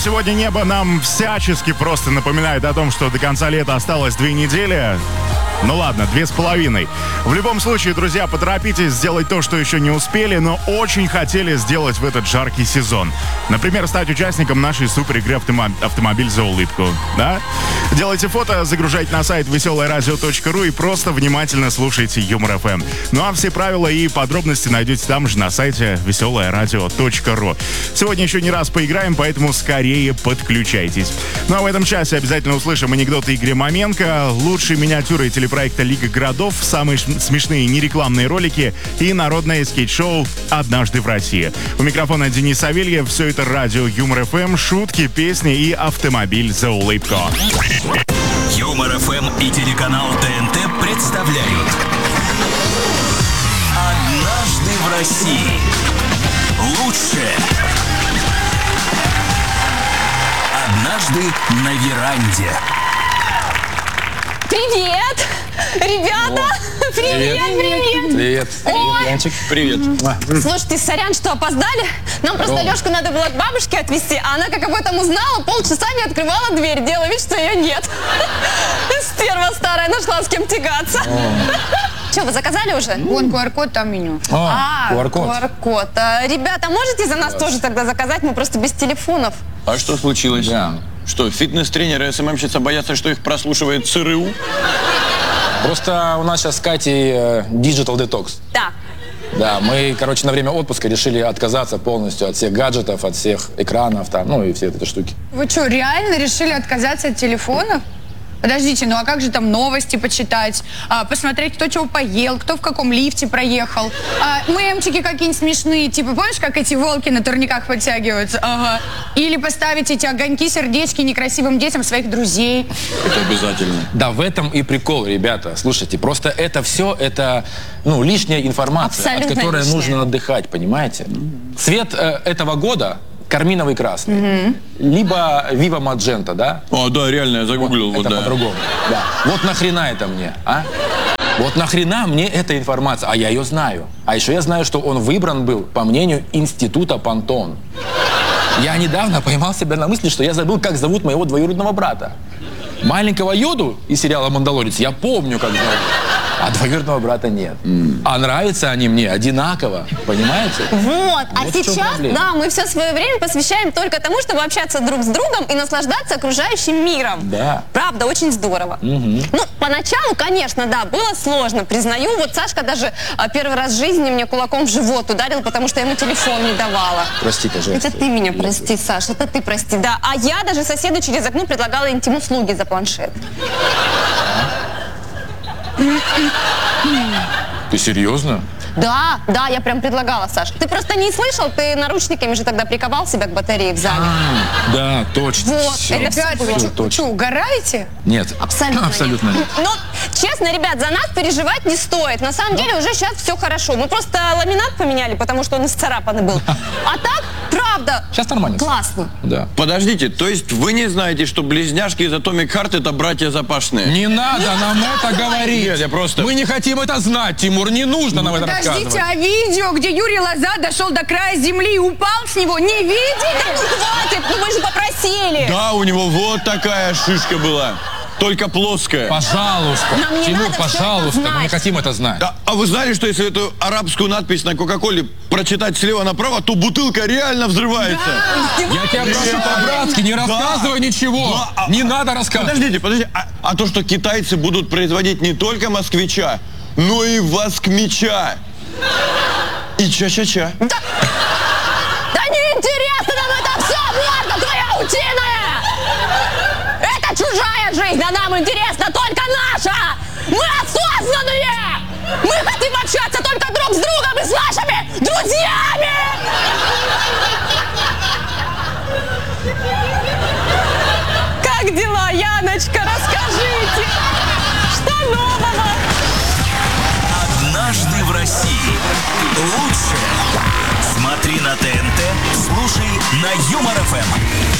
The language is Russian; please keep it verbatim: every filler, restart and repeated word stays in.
сегодня небо нам всячески просто напоминает о том, что до конца лета осталось две недели. Ну ладно, две с половиной. В любом случае, друзья, поторопитесь сделать то, что еще не успели, но очень хотели сделать в этот жаркий сезон. Например, стать участником нашей супер игры автомо- «Автомобиль за улыбку». Да? Делайте фото, загружайте на сайт веселое радио точка ру и просто внимательно слушайте Юмор эф эм. Ну а все правила и подробности найдете там же на сайте веселое радио точка ру. Сегодня еще не раз поиграем, поэтому скорее подключайтесь. Ну а в этом часе обязательно услышим анекдоты Игоря Маменко, лучшие миниатюры телепроекта «Лига городов», самые ш- смешные нерекламные ролики и народное скейт-шоу «Однажды в России». У микрофона Денис Савельев. Все это радио Юмор эф эм, шутки, песни и автомобиль за улыбку. Юмор эф эм и телеканал ТНТ представляют «Однажды в России». Лучшее. Однажды на веранде. Привет! Ребята! О, привет, привет! Привет! Ой. Янчик. Привет! Слушайте, сорян, что опоздали. Нам просто Здорово. Лёшку надо было к бабушке отвезти, а она, как об этом узнала, полчаса не открывала дверь, делала вид, что ее нет. Стерва старая, нашла с кем тягаться. Че, вы заказали уже? Вон ку ар код, там меню. А, ку ар код. ку ар код. А, ребята, можете за нас тоже тогда заказать? Мы просто без телефонов. А что случилось? Да. Что, фитнес-тренеры и эс эм эм-щица боятся, что их прослушивает цэ эр у? Просто у нас сейчас с Катей э, Digital Detox. Да. Да, мы, короче, на время отпуска решили отказаться полностью от всех гаджетов, от всех экранов, там, ну и все эти штуки. Вы что, реально решили отказаться от телефонов? Подождите, ну а как же там новости почитать, а, посмотреть, кто чего поел, кто в каком лифте проехал, а, мемчики какие-нибудь смешные, типа, помнишь, как эти волки на турниках подтягиваются? Ага. Или поставить эти огоньки, сердечки некрасивым детям своих друзей. Это обязательно. Да, в этом и прикол, ребята. Слушайте, просто это все, это, ну, лишняя информация, Абсолютно от которой лишняя. нужно отдыхать, понимаете? Цвет э, этого года карминовый красный. Mm-hmm. Либо Viva Magenta, да? О, да, реально, я загуглил. Вот, Вот, это да. по-другому. Да. Вот нахрена это мне, а? Вот нахрена мне эта информация? А я ее знаю. А еще я знаю, что он выбран был по мнению Института Пантон. Я недавно поймал себя на мысли, что я забыл, как зовут моего двоюродного брата. Маленького Йоду из сериала «Мандалорец» я помню, как зовут. А двоюродного брата нет. Mm. А нравятся они мне одинаково, понимаете? Вот, а Вот в чем сейчас, проблема. да, мы все свое время посвящаем только тому, чтобы общаться друг с другом и наслаждаться окружающим миром. Да. Правда, очень здорово. Угу. Ну, поначалу, конечно, да, было сложно, признаю. Вот Сашка даже а, первый раз в жизни мне кулаком в живот ударил, потому что я ему телефон не давала. Прости, пожалуйста. Это ты меня прости, Саш, это ты прости, да. А я даже соседу через окно предлагала интим-услуги за планшет. Ты серьезно? Да, да, я прям предлагала, Саш. Ты просто не слышал, ты наручниками же тогда приковал себя к батарее в зале. А, да, точно. Вот, Всё. это всё Ребят, было. вы Всё, что, точно. что, угораете? Нет. Абсолютно, Абсолютно нет. нет. Ну, честно, ребят, за нас переживать не стоит. На самом деле уже сейчас все хорошо. Мы просто ламинат поменяли, потому что он исцарапанный был. А так, правда, Сейчас нормально. всё. классно. Да. Подождите, то есть вы не знаете, что близняшки из Atomic Heart это братья Запашные? Не надо нам это говорить. Нет, я просто- Мы не хотим это знать, Тимур. Не нужно нам это Подождите, рассказывать. а видео, где Юрий Лоза дошел до края земли и упал с него, не видели? Ну, хватит, ну вы же попросили. Да, у него вот такая шишка была. Только плоская. Пожалуйста. Нам не Тимур, надо всё это пожалуйста. Мы не знать. хотим это знать. А, а вы знали, что если эту арабскую надпись на Кока-Коле прочитать слева направо, то бутылка реально взрывается? Я тебя прошу по-братски, не рассказывай ничего. Да, а- Не надо рассказывать. Подождите, подождите. А, а то, что китайцы будут производить не только москвича, но и воскмича. И ча-ча-ча. Да, да неинтересно нам это все, морда твоя утиная! Это чужая жизнь, а нам интересна только наша! Мы осознанные! Мы хотим общаться только друг с другом и с нашими друзьями! Как дела, Яночка? Расскажите! Что нового? «Однажды в России». Лучшее. Смотри на ТНТ, слушай на Юмор эф эм.